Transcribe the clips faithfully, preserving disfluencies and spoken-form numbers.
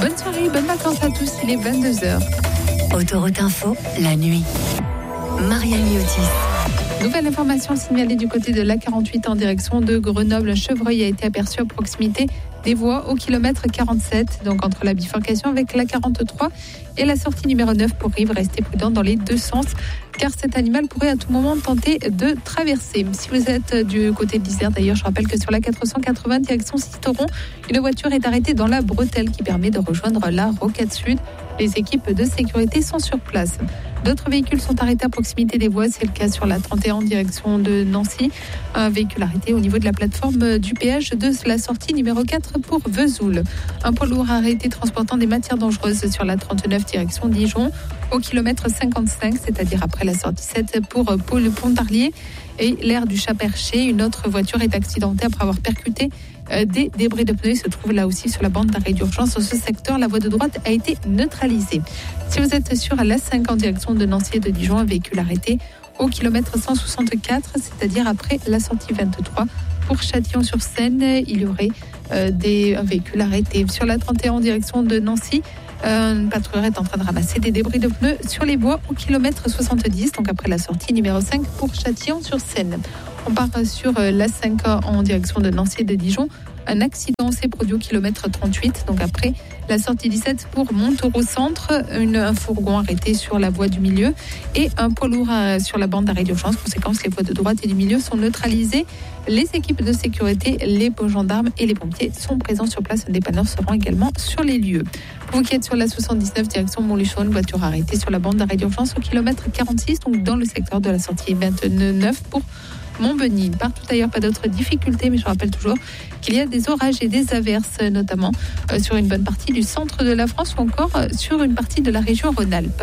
Bonne soirée, bonnes vacances à tous, il est vingt-deux heures. Autoroute Info, la nuit. Marianne Miotis. Nouvelle information signalée du côté de l'A quarante-huit en direction de Grenoble. Un chevreuil a été aperçu à proximité des voies au kilomètre quarante-sept, donc entre la bifurcation avec l'A quarante-trois et la sortie numéro neuf pour Rives. Restez prudents dans les deux sens, car cet animal pourrait à tout moment tenter de traverser. Si vous êtes du côté de l'Isère, d'ailleurs, je rappelle que sur la quatre cent quatre-vingts, direction Sisteron, une voiture est arrêtée dans la bretelle qui permet de rejoindre la Rocade Sud. Les équipes de sécurité sont sur place. D'autres véhicules sont arrêtés à proximité des voies. C'est le cas sur la trente et un en direction de Nancy. Un véhicule arrêté au niveau de la plateforme du péage de la sortie numéro quatre pour Vesoul. Un poids lourd arrêté transportant des matières dangereuses sur la trente-neuf direction Dijon au kilomètre cinquante-cinq, c'est-à-dire après la sortie sept pour Paul Pontarlier et l'aire du Chat-Perché. Une autre voiture est accidentée après avoir percuté des débris de pneus. Il se trouve là aussi sur la bande d'arrêt d'urgence. Dans ce secteur, la voie de droite a été neutralisée. Si vous êtes sur l'A cinq en direction de Nancy et de Dijon, un véhicule arrêté au kilomètre cent soixante-quatre, c'est-à-dire après la sortie vingt-trois. Pour Châtillon-sur-Seine, il y aurait euh, des véhicules arrêtés. Sur la trente et un en direction de Nancy, un patrouilleur est en train de ramasser des débris de pneus sur les voies au kilomètre soixante-dix, donc après la sortie numéro cinq pour Châtillon-sur-Seine. On part sur l'A cinq en direction de Nancy et de Dijon. Un accident s'est produit au kilomètre trente-huit, donc après la sortie dix-sept pour Montauroux Centre. Une, un fourgon arrêté sur la voie du milieu et un poids lourd sur la bande d'arrêt d'urgence. Conséquence, les voies de droite et du milieu sont neutralisées. Les équipes de sécurité, les gendarmes et les pompiers sont présents sur place. Un dépanneur se rend également sur les lieux. Pour vous qui êtes sur la soixante-dix-neuf direction Montluchon, une voiture arrêtée sur la bande d'arrêt d'urgence au kilomètre quarante-six, donc dans le secteur de la sortie vingt-neuf pour Montbenis. Partout ailleurs, pas d'autres difficultés, mais je rappelle toujours qu'il y a des orages et des averses, notamment euh, sur une bonne partie du centre de la France ou encore euh, sur une partie de la région Rhône-Alpes.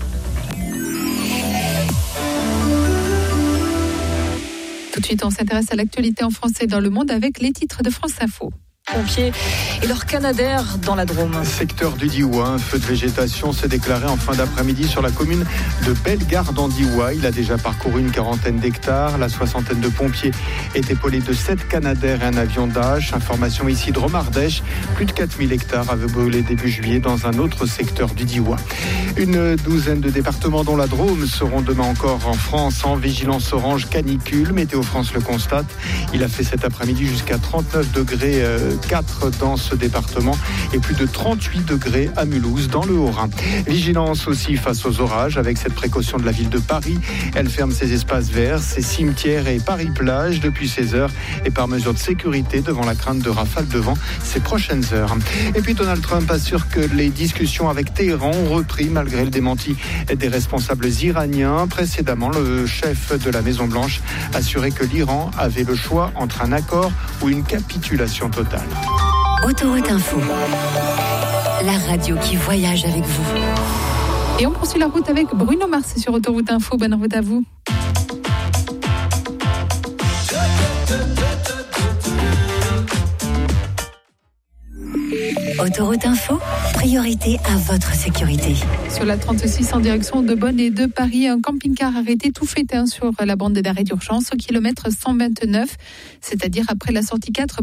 Tout de suite, on s'intéresse à l'actualité en France et dans le monde avec les titres de France Info. Pompiers et leur Canadair dans la Drôme. Secteur du Diois, un feu de végétation s'est déclaré en fin d'après-midi sur la commune de Bellegarde en Diois. Il a déjà parcouru une quarantaine d'hectares. La soixantaine de pompiers est épaulée de sept Canadair et un avion Dash. Information ici de Romardèche. Plus de quatre mille hectares avaient brûlé début juillet dans un autre secteur du Diois. Une douzaine de départements dont la Drôme seront demain encore en France en vigilance orange canicule. Météo France le constate. Il a fait cet après-midi jusqu'à trente-neuf degrés quatre dans ce département et plus de trente-huit degrés à Mulhouse dans le Haut-Rhin. Vigilance aussi face aux orages avec cette précaution de la ville de Paris. Elle ferme ses espaces verts, ses cimetières et Paris-Plage depuis seize heures et par mesure de sécurité devant la crainte de rafales de vent ces prochaines heures. Et puis Donald Trump assure que les discussions avec Téhéran ont repris malgré le démenti des responsables iraniens. Précédemment, le chef de la Maison-Blanche assurait que l'Iran avait le choix entre un accord ou une capitulation totale. Autoroute Info, la radio qui voyage avec vous. Et on poursuit la route avec Bruno Mars sur Autoroute Info. Bonne route à vous. Autoroute Info, priorité à votre sécurité. Sur la trente-six en direction de Bonn et de Paris, un camping-car arrêté tout fait hein, sur la bande d'arrêt d'urgence au kilomètre cent vingt-neuf, c'est-à-dire après la sortie quatre.